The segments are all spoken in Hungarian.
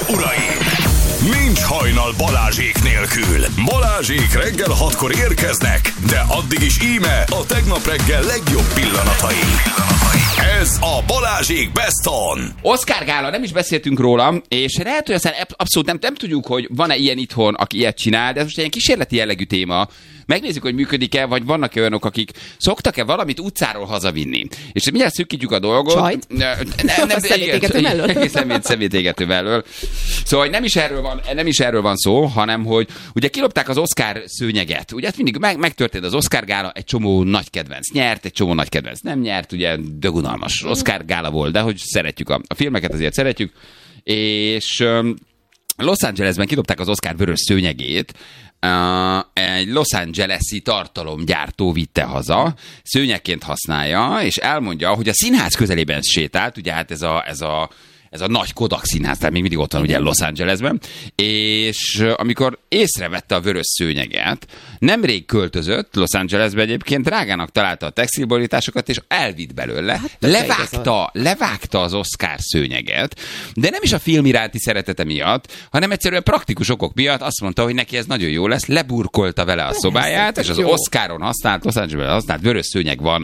uraim! Nincs hajnal Balázsék nélkül. Balázsék reggel 6-kor érkeznek, de addig is íme a tegnap reggel legjobb pillanatai. Ez a Balázsék Best On. Oscar gála, nem is beszéltünk róla, és lehet, hogy aztán abszolút nem tudjuk, hogy van-e ilyen itthon, aki ilyet csinál, de ez most egy ilyen kísérleti jellegű téma. Megnézzük, hogy működik-e, vagy vannak olyanok, akik szoktak-e valamit utcáról hazavinni. És mindjárt szűkítjük a dolgot. Csajt? Nem, szemétégető mellől. Szemétégető mellől. Szóval nem is erről van szó, hanem hogy ugye kilopták az Oscar szőnyeget. Ugye mindig megtörtént az Oscar gála, egy csomó nagy kedvenc nyert, egy csomó nagy kedvenc nem nyert, ugye dögunalmas Oscar gála volt, de hogy szeretjük a filmeket, azért szeretjük. És Los Angelesben kidobták az Oscar vörös szőnyegét, egy Los Angeles-i tartalomgyártó vitte haza, szőnyegként használja, és elmondja, hogy a színház közelében sétált, ugye hát ez a nagy Kodak színház, tehát még mindig ott van ugye Los Angelesben, és amikor észrevette a vörös szőnyeget, nemrég költözött Los Angelesbe egyébként, drágának találta a textilborításokat, és elvitt belőle, levágta az Oscar szőnyeget, de nem is a film iránti szeretete miatt, hanem egyszerűen praktikus okok miatt azt mondta, hogy neki ez nagyon jó lesz, leburkolta vele a szobáját, és az Oscaron használt, Los Angelesben használt vörös szőnyeg van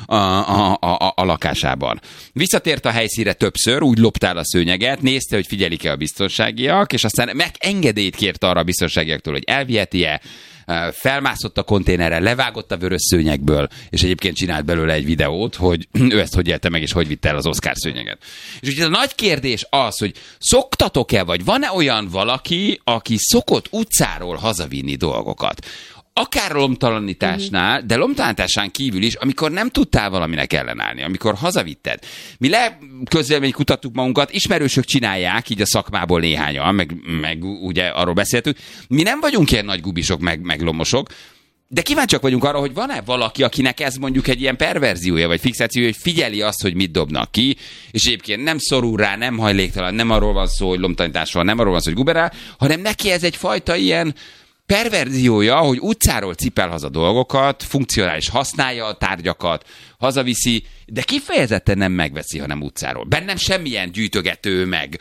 a lakásában. Visszatért a helyszínre többször, úgy loptál a szőnyeget, nézte, hogy figyelik-e a biztonságiak, és aztán engedélyt kért arra a biztonságiaktól, hogy elviheti-e, felmászott a konténerre, levágott a vörös szőnyegből, és egyébként csinált belőle egy videót, hogy ő ezt hogy élte meg, és hogy vitte el az Oscar szőnyeget. És ugye a nagy kérdés az, hogy szoktatok-e, vagy van-e olyan valaki, aki szokott utcáról hazavinni dolgokat? Akár lomtalanításnál, de lomtalanításán kívül is, amikor nem tudtál valaminek ellenállni, amikor hazavitted. Mi közvéleménykutattuk magunkat, ismerősök csinálják, így a szakmából néhányan, meg ugye arról beszéltük. Mi nem vagyunk ilyen nagy gubisok, meg lomosok, de kíváncsiak vagyunk arra, hogy van-e valaki, akinek ez mondjuk egy ilyen perverziója, vagy fixációja, hogy figyeli azt, hogy mit dobnak ki, és egyébként nem szorul rá, nem hajléktalan, nem arról van szó, hogy lomtalanítás van, nem arról van szó, hogy guberál, hanem neki ez egyfajta ilyen perverziója, hogy utcáról cipel haza dolgokat, funkcionális használja a tárgyakat, hazaviszi, de kifejezetten nem megveszi, hanem utcáról. Bennem semmilyen gyűjtögető,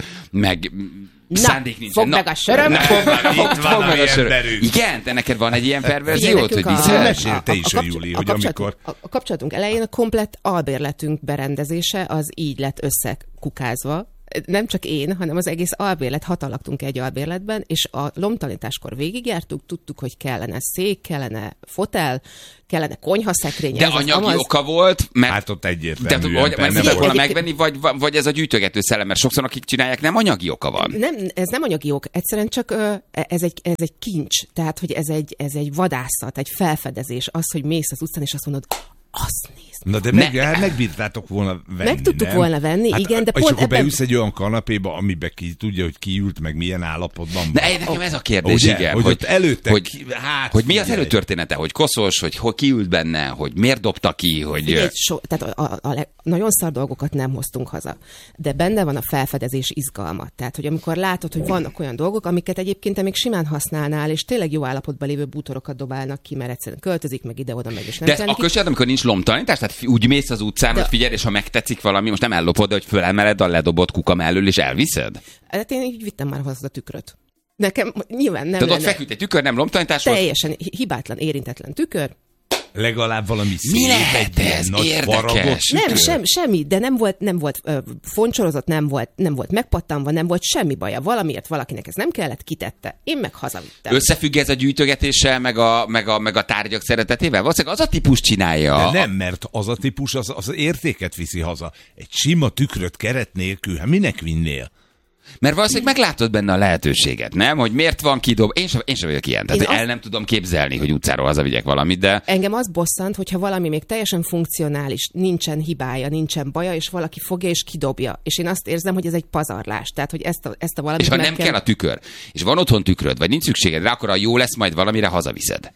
meg szándék nincsen. Fogd meg a söröm. Itt van a söröm. Igen, te neked van egy ilyen perverziót, hogy viszed? Mesélte is a Júli, hogy amikor... A kapcsolatunk elején a komplett albérletünk berendezése az így lett összekukázva. Nem csak én, hanem az egész albérlet, 6 laktunk egy albérletben, és a lomtalanításkor végigjártuk, tudtuk, hogy kellene szék, kellene fotel, kellene konyhaszekrény. De anyagi oka volt, mert... Hát ott egyértelműen. Mert nem volna megvenni, vagy ez a gyűjtögető szellem, mert sokszor akik csinálják, nem anyagi oka van. Nem, ez nem anyagi ok, egyszerűen csak ez egy kincs, tehát hogy ez egy vadászat, egy felfedezés, az, hogy mész az utcán, és azt mondod, azt nézd. Na de megbírtátok volna venni, meg tudtuk nem? volna venni, hát, igen, de és pont akkor beülsz egy olyan kanapéba, amiben ki tudja, hogy kiült, meg milyen állapotban van. De nekem ez a kérdés, ugye, igen. Hogy előtte, hogy mi az előtörténete, hogy koszos, hogy kiült benne, hogy miért dobta ki, hogy... Figyelj, tehát nagyon szar dolgokat nem hoztunk haza, de benne van a felfedezés izgalma. Tehát, hogy amikor látod, hogy vannak olyan dolgok, amiket egyébként te még simán használnál, és tényleg jó állapotban lévő bútorokat dobálnak ki, mert egyszerűen költözik, meg ide-oda, meg és nem. De akkor sem, amikor nincs lomtalanítás, tehát úgy mész az utcán, hogy figyelj, és ha megtetszik valami, most nem ellopod, de hogy fölemeled a ledobott kuka mellől, és elviszed? Hát én így vittem már hozzá a tükröt. Nekem nyilván nem. Tehát ott feküdt egy tükör, nem lomtalanítás volt? Teljesen hibátlan, érintetlen tükör. Legalább valami szép, mi lehet ez? Érdekes. Nem, semmi, de nem volt foncsorozott, nem volt megpattanva, nem volt semmi baja. Valamiért valakinek ez nem kellett, kitette. Én meg hazavittem. Összefügg ez a gyűjtögetéssel, meg a tárgyak szeretetével? Valószínűleg az a típus csinálja. De nem, mert az a típus az értéket viszi haza. Egy sima tükröt keret nélkül, hát minek vinnél? Mert valószínűleg meglátod benne a lehetőséget, nem? Hogy miért van kidob... Én sem vagyok ilyen. Tehát el nem tudom képzelni, hogy utcáról hazavigyek valamit, de... Engem az bosszant, hogyha valami még teljesen funkcionális, nincsen hibája, nincsen baja, és valaki fogja és kidobja. És én azt érzem, hogy ez egy pazarlás. Tehát, hogy ezt a valamit és ha nem kell a tükör, és van otthon tükröd, vagy nincs szükséged rá, akkor jó lesz, majd valamire hazaviszed.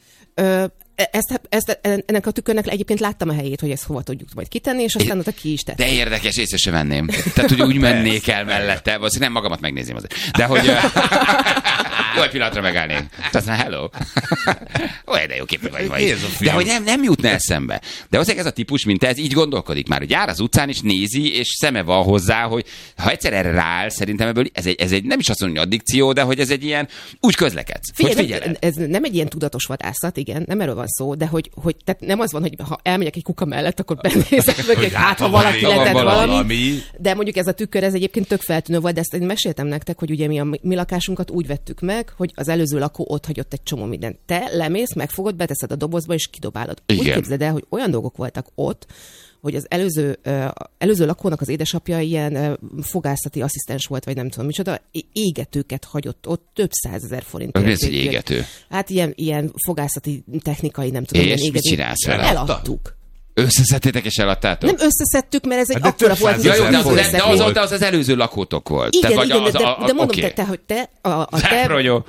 Ennek a tükörnek egyébként láttam a helyét, hogy ezt hova tudjuk majd kitenni, és aztán ott ki is tettük. De érdekes, észre sem venném. Tehát, hogy úgy mennék el mellette, nem magamat megnézném azért. De hogy... Jó, egy pillanatra megállnék. Aztán hello. Olyan, de jó képű vagy. Ez a film. De hogy nem jutna eszembe. De azért ez a típus, mint ez, így gondolkodik már, hogy jár az utcán is nézi, és szeme van hozzá, hogy ha egyszer erre rááll, szerintem ebből ez egy nem is azt mondom, hogy addikció, de hogy ez egy ilyen, úgy közlekedsz, hogy figyeled. Ez nem egy ilyen tudatos vadászat, igen, nem erről van szó, de hogy tehát nem az van, hogy ha elmegyek egy kuka mellett, akkor benézek mögé, hát ha valaki letett valami. De mondjuk ez a tükör, ez egyébként tök feltűnő volt, de ezt én meséltem nektek, hogy ugye mi lakásunkat úgy vettük meg, hogy az előző lakó ott hagyott egy csomó mindent. Te lemész, megfogod, beteszed a dobozba és kidobálod. Igen. Úgy képzeld el, hogy olyan dolgok voltak ott, hogy az előző lakónak az édesapja ilyen fogászati asszisztens volt, vagy nem tudom micsoda, égetőket hagyott ott több 100 000 forint. Mi ez egy égető? Hát ilyen fogászati technikai, nem tudom. És mit csinálsz vele? Eladtuk. Összeszedtétek és eladtátok? Nem összeszedtük, mert ez egy Hát de akkora volt, több hogy százezer de forint. az előző lakótok volt. igen, Vagy igen, de mondom, oké. hogy Zápronyó.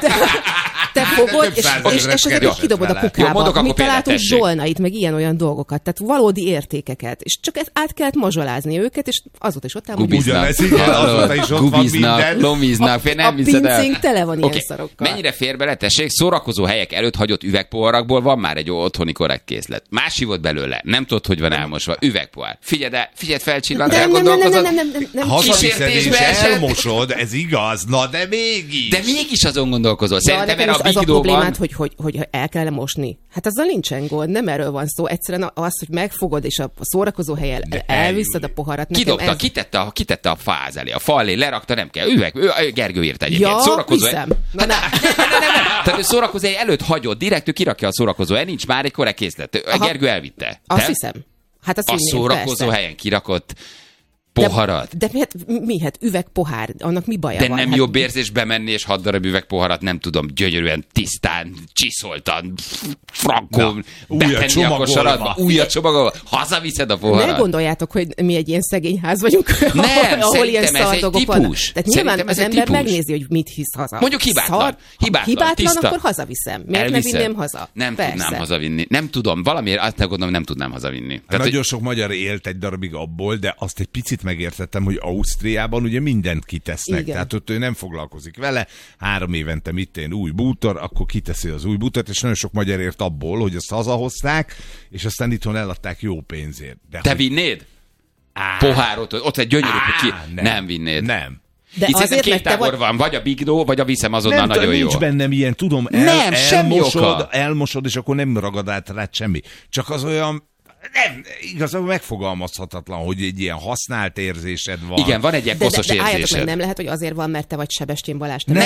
te fogod, több és százezres ezeket kerül. kidobod a Jó, mondok kukába. akkor Mi példát, találtunk tessék. zsolnait, meg ilyen-olyan dolgokat, tehát valódi értékeket. És csak át kellett mazsolázni őket, és azóta is ott áll, hogy Ugyanez igaz, azóta is ott van minden. lomiznak, fél nem a hiszed el. pincénk tele van ilyen Oké. szarokkal. Mennyire fér bele, tessék, szórakozó helyek előtt hagyott üvegpoharakból van már egy otthoni korrekt készlet. Más volt belőle, nem tudod, hogy van elmosva. Üvegpohár. Figyeld felcsillant, elgondolkozod. Nem. Hazaviszed és Kísértésbe esett. elmosod, ez igaz, na de mégis. De mégis azon gondolkozol. Ja, Szerintem nekem erre a az a bigdóban... problémát, hogy el kell mosni. Hát azzal nincsen gond, nem erről van szó. Egyszerűen az, hogy megfogod, és a szórakozó helyen elviszed a poharat. Kidobta, kitette a fáz elé, a fal elé, lerakta, nem kell. Gergő írt egyébként. Ja, Szórakozó hiszem. Nem. Tehát ő szórakozó előtt hagyott, direkt ő kirakja a szórakozó hely, nincs már egy korrekt készlet. Gergő elvitte. Azt hiszem. Hát azt A vinném, szórakozó persze. helyen kirakott poharat. De mi? Hát üvegpohár, annak mi baja De van? nem Hát, jobb érzés bemenni és 6 darab üvegpoharat, nem tudom, gyönyörűen, tisztán, csiszoltan, frankon, újra betenni a csomagolva. kosaratba, újra csomagolva, hazaviszed a ne poharat. gondoljátok, hogy mi egy ilyen szegény ház vagyunk, Nem, ahol ilyen szerintem ez egy szar dolgok típus. vannak. Tehát nyilván Szerintem az ez egy ember típus. megnézi, hogy mit hisz haza. Mondjuk hibátlan. Ha hibátlan, tiszta. akkor hazaviszem. Miért Elviszed? ne vinném haza? Nem Persze. tudnám hazavinni. Nem tudom, valamiért azt gondolom, nem tudnám hazavinni. Tehát, Nagyon sok magyar élt egy darabig abból, de azt egy picit megértettem, hogy Ausztriában ugye mindent kitesznek. Igen. Tehát ott ő nem foglalkozik vele. 3 évente új bútor, akkor kiteszi az új bútort, és nagyon sok magyar ért abból, hogy azt hazahozták, és aztán itthon eladták jó pénzért. De te hogy... vinnéd? Pohárot, ott egy gyönyörű, nem vinnéd. Nem. De Itt azért, két mert te tábor vagy... van, vagy a bigdó, vagy a viszem azonnal nagyon jó. Nincs bennem ilyen, tudom, Nem, semmi oka. elmosod, és akkor nem ragad át rád semmi. Csak az olyan, nem, igazából megfogalmazhatatlan, hogy egy ilyen használt érzésed van. Igen, van egy ilyen koszos de álljatok meg, érzésed. nem lehet, hogy azért van, mert te vagy Sebestyén Balázs. Te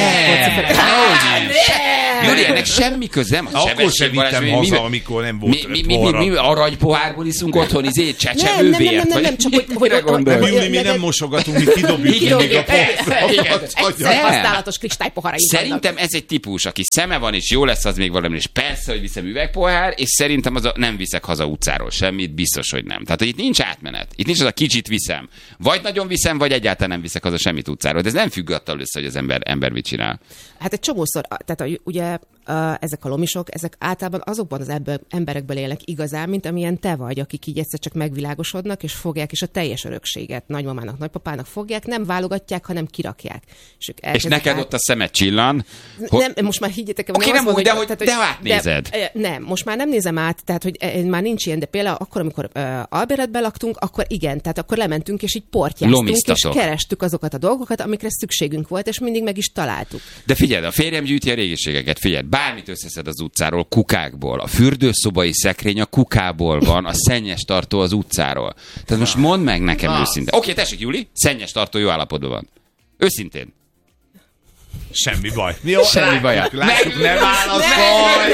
Júli, ennek semmi köze, nem? Akkor sem vittem haza, amikor nem volt mi aranypohárból iszunk otthon, csecsemővért? Nem, csak hogy mire gondolsz? Nem, Júli, mi nem mosogatunk, mi kidobjuk még a egyszer használatos kristálypoharaink Szerintem ez egy típus, aki szeme van, és jó lesz az még valami, és persze, hogy viszem üvegpohár, és szerintem nem viszek haza utcáról semmit, biztos, hogy nem. Tehát, hogy itt nincs átmenet. Itt nincs az a kicsit viszem. Vagy nagyon viszem, vagy egyáltalán nem viszek haza semmit utcáról. De ez nem függ attól össze, hogy az ember mit csinál. Hát egy csomószor, tehát ugye ezek a lomisok, ezek általában azokban az emberekből élnek igazán, mint amilyen te vagy, akik így egyszer csak megvilágosodnak, és fogják is a teljes örökséget nagymamának, nagypapának fogják, nem válogatják, hanem kirakják. És neked ott a szemed csillan. Nem, most már higgyétek el, nem úgy, de átnézed. Nem, most már nem nézem át, tehát hogy már nincs ilyen, de például akkor, amikor albérletben laktunk, akkor igen, tehát akkor lementünk, és így portyáztunk, és kerestük azokat a dolgokat, amikre szükségünk volt, és mindig meg is találtuk. De figyelj, a férjem gyűjti a régiségeket, figyelj, bármit összeszed az utcáról, kukákból, a fürdőszobai szekrény a kukából van, a szennyes tartó az utcáról. Tehát most mondd meg nekem őszintén. Oké, tessék, Júli, szennyes tartó jó állapotban van. Őszintén. Semmi baj. Jó, semmi baj. Látjuk, nem válaszolj!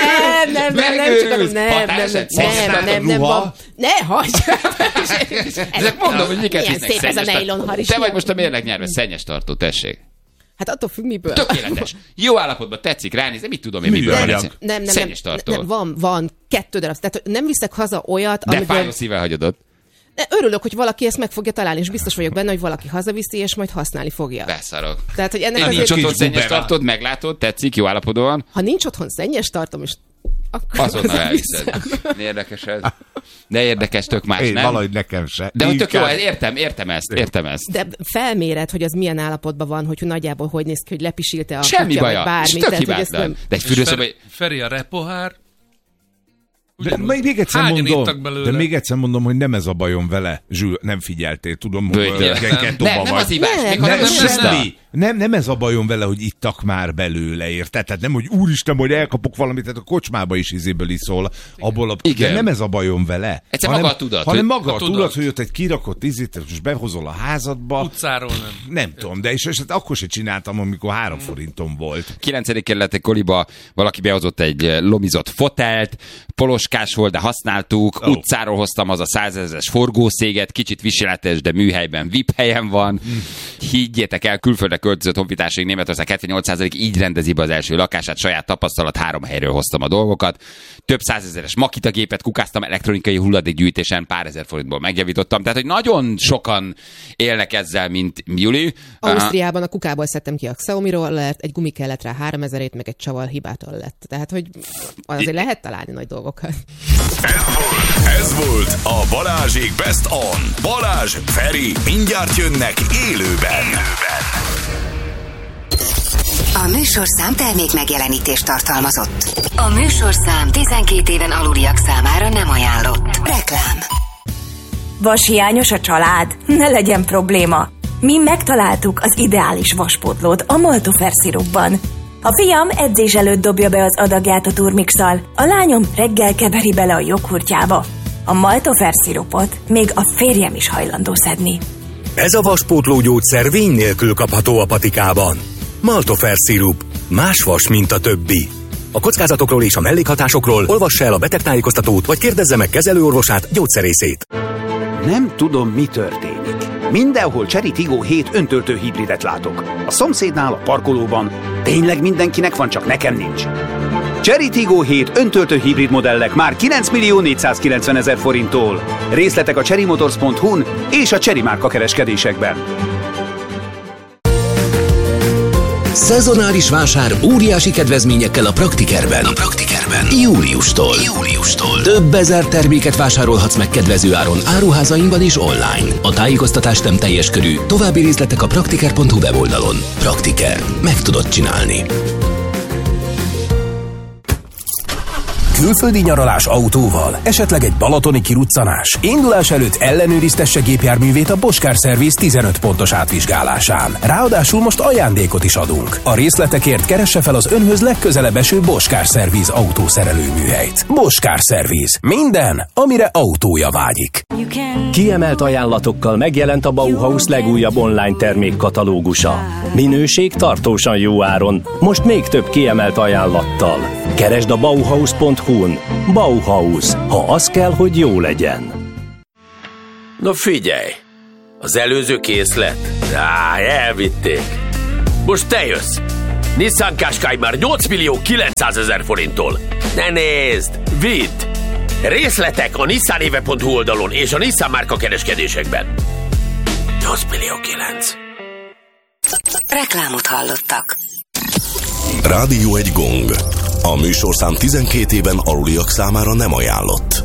Nem, van. Ne hagyj! Ezek mondom, hogy miket hisznek. Szép ez a nejlon harisnya. Te vagy most a mérleg nyerve, szennyes tartó, tessék. Hát attól függ, miből. Tökéletes. Jó állapotban tetszik, ránézni, mit tudom én, miből. Nem, van 2 darab. Tehát nem viszek haza olyat, de fájó szívvel hagyod ott. Örülök, hogy valaki ezt meg fogja találni, és biztos vagyok benne, hogy valaki hazaviszi, és majd használni fogja. Beszarok. Tehát, hogy ennek nincs otthon szennyes tartod, meglátod, tetszik, jó állapotban van. Ha nincs otthon szennyes tartom, és akkor azonnal elviszed. Érdekes ez. De érdekes, tök más, Én nem? valahogy nekem se. De hogy tök jó, Inkább- értem ezt. De felméred, hogy az milyen állapotban van, hogy nagyjából hogy néz ki, hogy lepisilte a Semmi kutya, baja, vagy bármi. és tök Tehát, hogy ezt hibátlan. nem... De egy fürdőszoba... Feri a repohár. De még egyszer Hányan ittak mondom, belőle? de még egyszer mondom, hogy nem ez a bajom vele. Zsül, nem figyeltél, tudom, hogy Nem, kettóba nem az vagy. hibás, még ha Nem, nem tiszta. semmi. Nem ez a bajom vele, hogy ittak már belőle, érted? Tehát nem, hogy úristen, hogy elkapok valamit, tehát a kocsmába is izéből iszol. Abból a... Igen. De nem ez a bajom vele. Egyszer maga a tudat, Hanem hogy- maga a a tudat, tudat. hogy ott egy kirakott izét, és behozol a házadba. Utcáról nem. Nem tudom, de és akkor se csináltam, amikor 3 forintom volt. 9. kerületi koliba valaki behozott egy lomizott fotelt, poloskás volt, de használtuk, Ó. utcáról hoztam az a 100 000-es forgószéget, kicsit viseletes, de műhelyben VIP helyen van. Higgyétek el, külföldre költözött honfitársaink Németország 78% így rendezi be az első lakását, saját tapasztalat, 3 helyről hoztam a dolgokat. Több 100 000-es Makita gépet kukáztam elektronikai hulladékgyűjtésen, pár ezer forintból megjavítottam. Tehát, hogy nagyon sokan élnek ezzel, mint Juli. Ausztriában a kukából szedtem ki a Xiaomi-ról, lett, egy gumi kellett rá 3000-ét, meg egy csavar hibától lett. Tehát, hogy azért lehet találni nagy dolgokat. Ez volt a Balázsék Best On. Balázs, Feri, mindjárt jönnek élőben. A műsorszám termék megjelenítést tartalmazott. A műsorszám 12 éven aluliak számára nem ajánlott. Reklám. Vashiányos a család? Ne legyen probléma. Mi megtaláltuk az ideális vaspótlót a Maltofer szirupban. A fiam edzés előtt dobja be az adagját a turmixal, a lányom reggel keveri bele a joghurtjába. A Maltofer szirupot még a férjem is hajlandó szedni. Ez a vaspótló gyógyszer vény nélkül kapható a patikában. Maltofer szirup. Más vas, mint a többi. A kockázatokról és a mellékhatásokról olvassa el a betegtájékoztatót, vagy kérdezze meg kezelőorvosát, gyógyszerészét. Nem tudom, mi történik. Mindenhol Chery Tiggo 7 öntöltő hibridet látok. A szomszédnál, a parkolóban. Tényleg mindenkinek van, csak nekem nincs. Chery Tiggo 7 öntöltő hibrid modellek már 9.490.000 forinttól. Részletek a cherrymotors.hu-n és a Chery márka kereskedésekben. Szezonális vásár óriási kedvezményekkel a Praktikerben. Júliustól. Több ezer terméket vásárolhatsz meg kedvező áron áruházainkban és online. A tájékoztatás nem teljes körű, további részletek a praktiker.hu weboldalon. Praktiker. Meg tudod csinálni. Külföldi nyaralás autóval, esetleg egy balatoni kiruccanás. Indulás előtt ellenőriztesse gépjárművét a Bosch Car Service 15 pontos átvizsgálásán. Ráadásul most ajándékot is adunk. A részletekért keresse fel az önhöz legközelebb eső Bosch Car Service autószerelőműhelyt. Bosch Car Service. Minden, amire autója vágyik. Kiemelt ajánlatokkal megjelent a Bauhaus legújabb online termékkatalógusa. Minőség tartósan jó áron, most még több kiemelt ajánlattal. Keresd a Bauhaus.hu-n. Bauhaus, ha az kell, hogy jó legyen. Na figyelj, az előző készlet? Elvitték. Most te jössz. Nissan Qashqai már 8.900.000 forinttól. Ne nézd, vidd! Részletek a nissanéve.hu oldalon és a Nissan márka kereskedésekben. 8.900.000. Reklámot hallottak. Rádió egy gong. A műsorszám 12 éven aluliak számára nem ajánlott.